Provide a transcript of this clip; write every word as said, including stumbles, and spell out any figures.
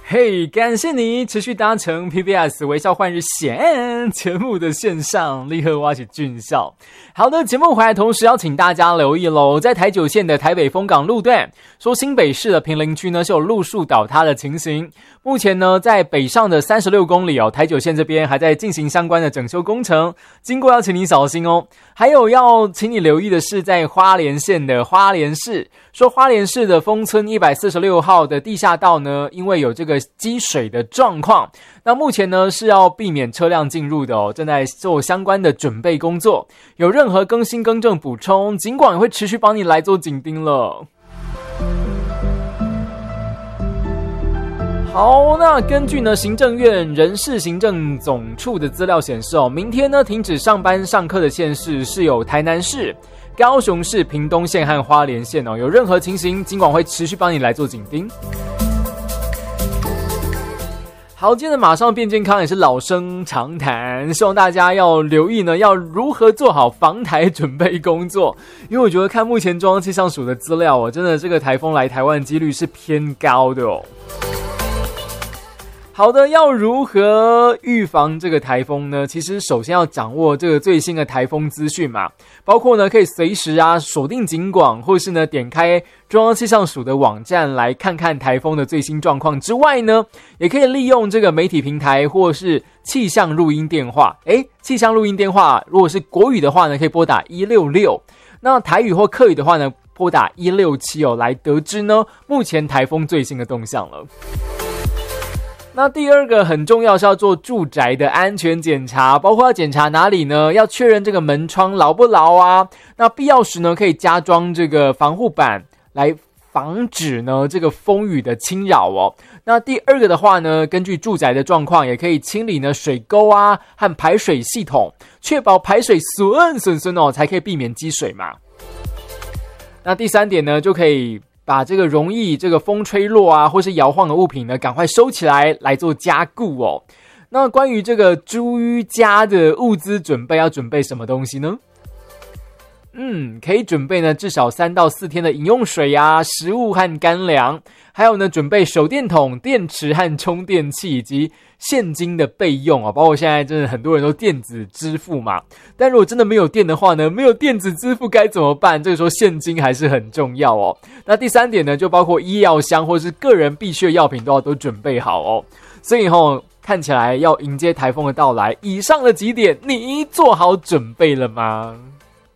嘿、hey, 感谢你持续搭乘 P B S 微笑换日线节目的线上，立刻挖起俊笑。好的，节目回来同时要请大家留意咯，在台九线的台北丰港路段，说新北市的坪林区呢是有路树倒塌的情形。目前呢在北上的三十六公里哦，台九线这边还在进行相关的整修工程，经过要请你小心哦。还有要请你留意的是，在花莲县的花莲市，说花莲市的丰村一百四十六号的地下道呢，因为有这个积水的状况，那目前呢是要避免车辆进入的哦，正在做相关的准备工作。有任何更新更正补充，警广也会持续帮你来做紧盯了。好，那根据呢行政院人事行政总处的资料显示哦，明天呢停止上班上课的县市是有台南市、高雄市、屏东县和花莲县哦。有任何情形，警广会持续帮你来做紧盯。好，今天的马上变健康也是老生常谈，希望大家要留意呢，要如何做好防台准备工作。因为我觉得看目前中央气象署的资料哦，真的这个台风来台湾的几率是偏高的哦。好的，要如何预防这个台风呢？其实首先要掌握这个最新的台风资讯嘛，包括呢可以随时啊锁定警广，或是呢点开中央气象署的网站来看看台风的最新状况之外呢，也可以利用这个媒体平台或是气象录音电话。诶，气象录音电话如果是国语的话呢，可以拨打一六六，那台语或客语的话呢，拨打一六七哦，来得知呢目前台风最新的动向了。那第二个很重要是要做住宅的安全检查，包括要检查哪里呢？要确认这个门窗牢不牢啊？那必要时呢，可以加装这个防护板来防止呢这个风雨的侵扰哦。那第二个的话呢，根据住宅的状况，也可以清理呢水沟啊和排水系统，确保排水顺顺顺哦，才可以避免积水嘛。那第三点呢，就可以把这个容易这个风吹落啊或是摇晃的物品呢赶快收起来来做加固哦。那关于这个居家的物资准备，要准备什么东西呢？嗯，可以准备呢至少三到四天的饮用水啊、食物和干粮，还有呢准备手电筒、电池和充电器以及现金的备用啊。包括现在真的很多人都电子支付嘛，但如果真的没有电的话呢，没有电子支付该怎么办？这个时候现金还是很重要哦。那第三点呢，就包括医药箱或是个人必需的药品都要都准备好哦。所以齁，看起来要迎接台风的到来，以上的几点你做好准备了吗？